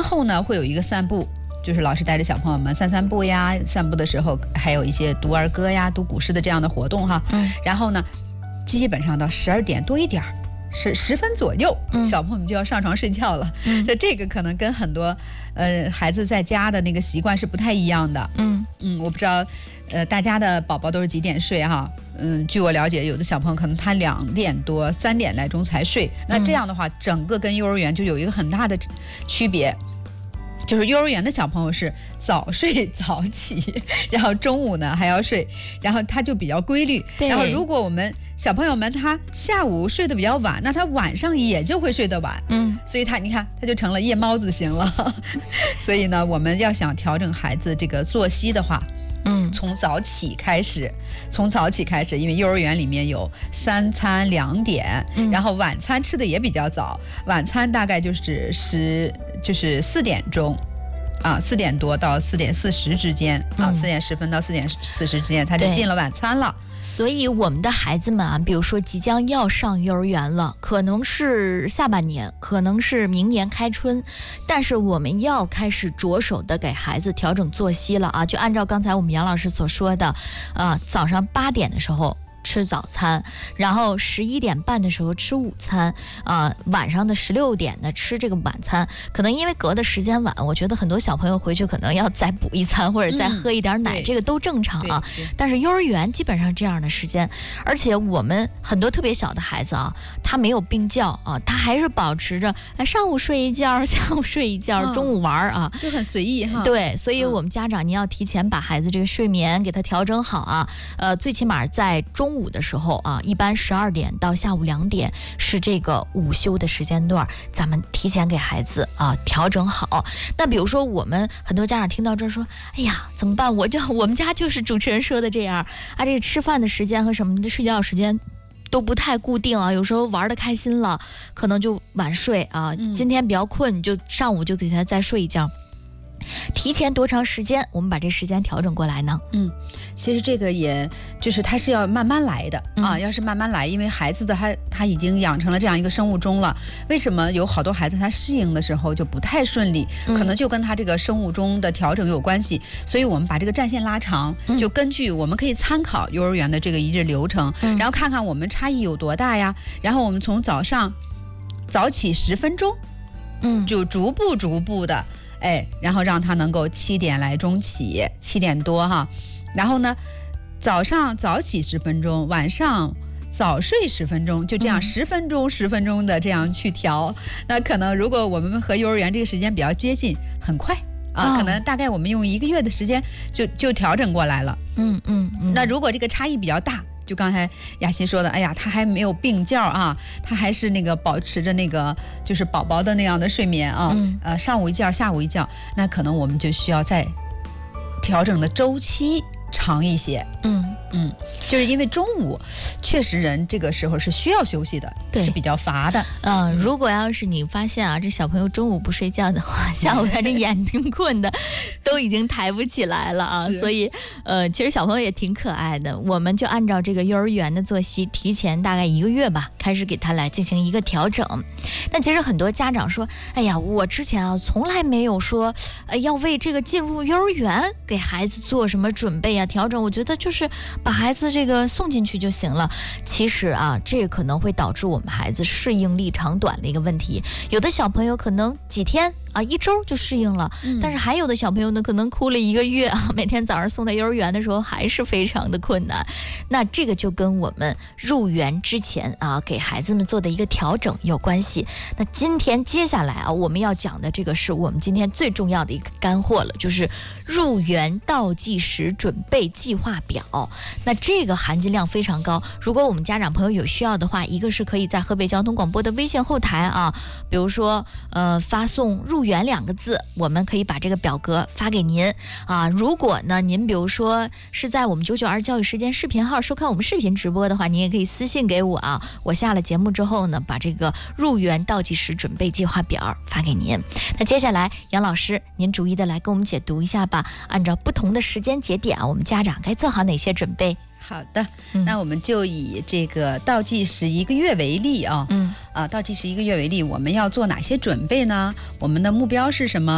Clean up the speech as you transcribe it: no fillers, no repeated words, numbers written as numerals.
后呢会有一个散步，就是老师带着小朋友们散步呀，散步的时候还有一些读儿歌呀、读古诗的这样的活动哈。然后呢，基本上到12点多一点是10分左右，小朋友们就要上床睡觉了。所以这个可能跟很多孩子在家的那个习惯是不太一样的。我不知道大家的宝宝都是几点睡哈？据我了解，有的小朋友可能他2点多、3点来钟才睡。那这样的话，整个跟幼儿园就有一个很大的区别。就是幼儿园的小朋友是早睡早起，然后中午呢还要睡，然后他就比较规律。然后如果我们小朋友们他下午睡得比较晚，那他晚上也就会睡得晚。所以你看他就成了夜猫子型了。所以呢，我们要想调整孩子这个作息的话，从早起开始，因为幼儿园里面有3餐2点，然后晚餐吃的也比较早，晚餐大概就是4点钟，4点多到4点40之间，4点10分到4点40之间，他就进了晚餐了。 所以我们的孩子们啊，比如说即将要上幼儿园了，可能是下半年，可能是明年开春，但是我们要开始着手的给孩子调整作息了啊！就按照刚才我们杨老师所说的，早上8点的时候吃早餐，然后11点半的时候吃午餐，晚上的16点呢吃这个晚餐。可能因为隔的时间晚，我觉得很多小朋友回去可能要再补一餐或者再喝一点奶，这个都正常啊。但是幼儿园基本上这样的时间，而且我们很多特别小的孩子啊，他没有病觉啊，他还是保持着上午睡一觉，下午睡一觉，中午玩啊， 就很随意哈。 对，所以我们家长您要提前把孩子这个睡眠给他调整好啊。最起码在中午的时候啊，一般12点到下午2点是这个午休的时间段，咱们提前给孩子调整好。那比如说我们很多家长听到这儿说，哎呀怎么办？我们家就是主持人说的这样啊，这个吃饭的时间和什么的睡觉的时间都不太固定啊，有时候玩得开心了，可能就晚睡啊。今天比较困，就上午就给他再睡一觉。提前多长时间我们把这时间调整过来呢？ 其实这个也就是他是要慢慢来的要是慢慢来，因为孩子的他已经养成了这样一个生物钟了。为什么有好多孩子他适应的时候就不太顺利？可能就跟他这个生物钟的调整有关系。所以我们把这个战线拉长，就根据我们可以参考幼儿园的这个一日流程，然后看看我们差异有多大呀。然后我们从早起10分钟，就逐步的。然后让他能够7点来钟起，7点多哈，然后呢，早上早起10分钟，晚上早睡10分钟，就这样10分钟的这样去调。那可能如果我们和幼儿园这个时间比较接近，很快可能大概我们用1个月的时间就调整过来了。那如果这个差异比较大，就刚才雅欣说的，哎呀，他还没有病觉啊，他还是那个保持着那个就是宝宝的那样的睡眠啊，上午一觉，下午一觉，那可能我们就需要再调整的周期长一些。就是因为中午确实人这个时候是需要休息的，是比较乏的。 如果要是你发现啊，这小朋友中午不睡觉的话，下午他这眼睛困的都已经抬不起来了啊。所以其实小朋友也挺可爱的，我们就按照这个幼儿园的作息，提前大概1个月吧，开始给他来进行一个调整。但其实很多家长说，哎呀，我之前啊从来没有说要为这个进入幼儿园给孩子做什么准备啊调整，我觉得就是把孩子这个送进去就行了。其实啊，这可能会导致我们孩子适应力长短的一个问题。有的小朋友可能几天1周就适应了，但是还有的小朋友呢，可能哭了1个月啊，每天早上送到幼儿园的时候还是非常的困难。那这个就跟我们入园之前啊，给孩子们做的一个调整有关系。那接下来啊，我们要讲的这个是我们今天最重要的一个干货了，就是入园倒计时准备计划表。那这个含金量非常高，如果我们家长朋友有需要的话，一个是可以在河北交通广播的微信后台啊，比如说发送入园2个字，我们可以把这个表格发给您啊。如果呢您比如说是在我们992教育时间视频号收看我们视频直播的话，您也可以私信给我啊，我下了节目之后呢，把这个入园倒计时准备计划表发给您。那接下来杨老师您逐一的来跟我们解读一下吧，按照不同的时间节点我们家长该做好哪些准备？ 好的，那我们就以这个倒计时1个月为例啊，倒计时1个月为例，我们要做哪些准备呢？我们的目标是什么？